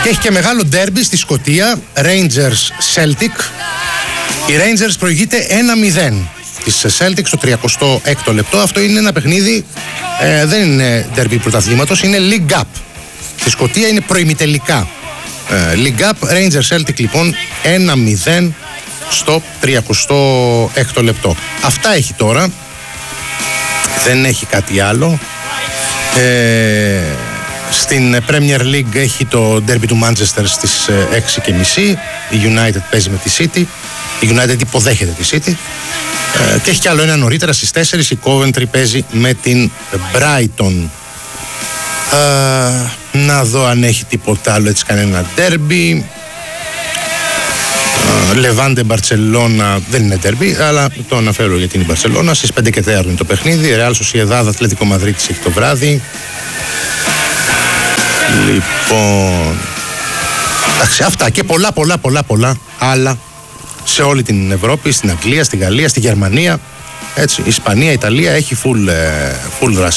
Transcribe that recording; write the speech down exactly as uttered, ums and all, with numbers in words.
Και έχει και μεγάλο ντέρμπι στη Σκωτία, Rangers Celtic. Η Rangers προηγείται ένα μηδέν της Celtic στο τριακοστό έκτο λεπτό. Αυτό είναι ένα παιχνίδι, ε, δεν είναι ντέρμπι πρωταθλήματος, είναι League Cup. Στη Σκωτία είναι προημιτελικά. ε, League Cup, Rangers Celtic λοιπόν ένα μηδέν στο τριακοστό έκτο λεπτό. Αυτά έχει τώρα, δεν έχει κάτι άλλο. ε, Στην Premier League έχει το derby του Manchester στις έξι και μισή. Η United παίζει με τη City. Η United υποδέχεται τη City. ε, Και έχει κι άλλο ένα νωρίτερα στις τέσσερις. Η Coventry παίζει με την Brighton. ε, Να δω αν έχει τίποτα άλλο, έτσι κανένα derby. Λεβάντε Μπαρτσελώνα δεν είναι derby, αλλά το αναφέρω γιατί είναι η Μπαρτσελώνα. Στις πέντε και τέσσερα είναι το παιχνίδι. Real Sociedad Ατλέτικο Μαδρίτης έχει το βράδυ. Λοιπόν, εντάξει, αυτά και πολλά πολλά πολλά πολλά άλλα σε όλη την Ευρώπη, στην Αγγλία, στη Γαλλία, στη Γερμανία, έτσι, Ισπανία, Ιταλία, έχει full, full δράση.